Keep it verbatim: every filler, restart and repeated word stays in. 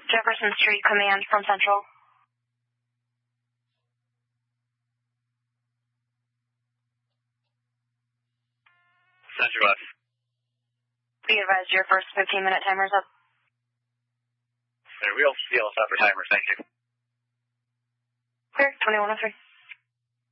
Jefferson Street Command from Central. Central F. Be advised your first fifteen minute timer's up. There, we'll see you for timers. Thank you. Clear, twenty-one oh three.